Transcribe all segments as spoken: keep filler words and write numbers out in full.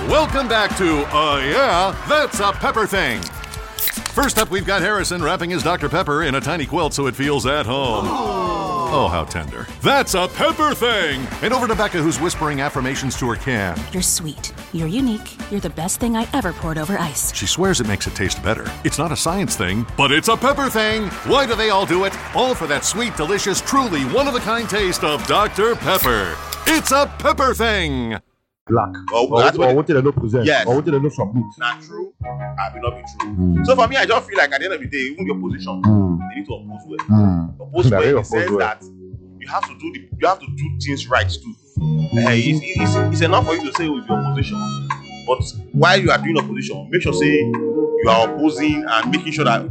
Welcome back to Uh Yeah, That's a Pepper Thing. First up, we've got Harrison wrapping his Doctor Pepper in a tiny quilt so it feels at home. Oh, how tender. That's a Pepper Thing! And over to Becca, who's whispering affirmations to her can. You're sweet. You're unique. You're the best thing I ever poured over ice. She swears it makes it taste better. It's not a science thing, but it's a pepper thing. Why do they all do it? All for that sweet, delicious, truly one-of-a-kind taste of Doctor Pepper. It's a pepper thing. Black. Oh, or that's or what what did I not present? Yes. Or what did I not submit? Not true. I will not be true. Mm. So for me, I just feel like at the end of the day, even your position, Mm. they need to oppose well. Mm. Oppose Nah, well they in the oppose sense well. that you have to do the, you have to do things right too. Uh, it's, it's, it's enough for you to say with your opposition, but while you are doing opposition, make sure say you are opposing and making sure that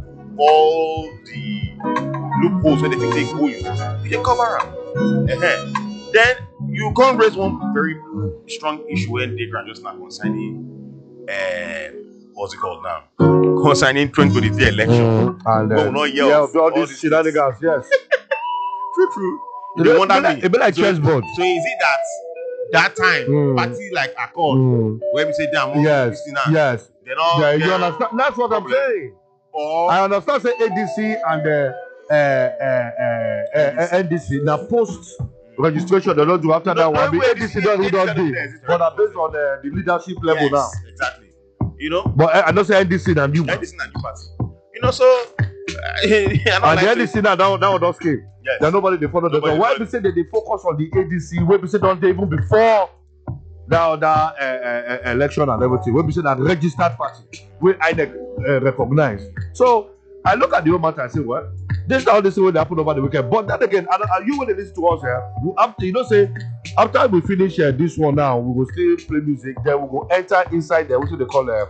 all the loopholes where they think they go you, you can cover them. Uh-huh. Then you can't raise one very strong issue when they can just not concerning, uh, what's it called now? Concerning twenty twenty-three election. Mm. And uh, No, not yet. yeah, All all these these shenanigans, yes. True, true. It They be wonder like- me. it be like So- chessboard. So is it that that time Mm. party like Accord Mm. where we say damn Yes, yes. they don't Yeah, you get- understand? That's what I'm problem. saying. or I understand say A D C and uh, uh, uh, uh, uh, N D C now post registration they don't do after that No, one. no, The wait, A D C it- don't it- who don't it- do, it- it- but are based on uh, the leadership level yes, now. exactly. You know, But uh, I don't say N D C now new. that is not new party. You know, so uh, I don't And the like N D to- C now that that don't scale. Yes. Then nobody they follow them. Nobody So why follow we say that they focus on the A D C? Where we say don't they even before that that uh, uh, uh, election and everything? Where we say that registered party, where I N E C uh, recognize. So I look at the whole matter and say, well, this is how this will happen over the weekend. But then again, and, and you when they listen to us here, we after you know say after we finish uh, this one now, we will still play music. Then we will enter inside there, what they call uh,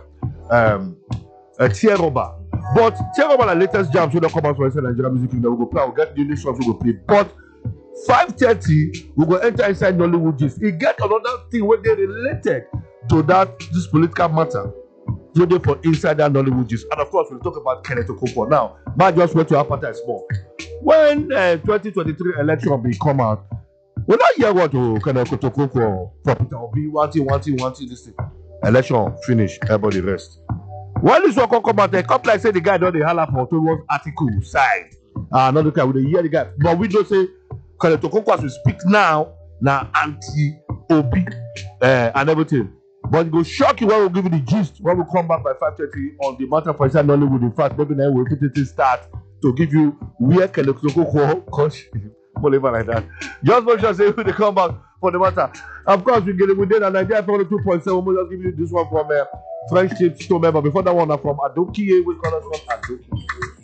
um a tier rubber. But tier rubber the latest jams will not come out for inside Nigeria music. We will go play. We'll get the new songs we will play. But five thirty, we will enter inside Nollywood gist. It get another thing where they related to that this political matter. Today for inside that Nollywood gist. And of course, we'll talk about Kenneth Okonkwo now. But just wait to appetite small. When uh, twenty twenty-three election will come out, we not hear what to Kenneth Okonkwo for Peter Obi, one thing, one thing, one thing, this thing. Election finish, everybody rest. When this one come out, they come like say the guy don't dey holler for towards article side. Ah, another guy we dey hear the guy, but we don't say Kenneth Okonkwo as we speak now, now anti-Obi uh, and everything. But it will shock you when we give you the gist when we come back by five thirty on the matter for inside Nollywood. In fact, maybe now we'll put it start to give you where Kenneth Okonkwo coach whatever like that. Just make sure say when they come back for the matter. Of course, we get it within a Nigeria two point seven. We'll just give you this one from uh, French Tip Store member. Before that one, are from Adokie, we call us from Adokie.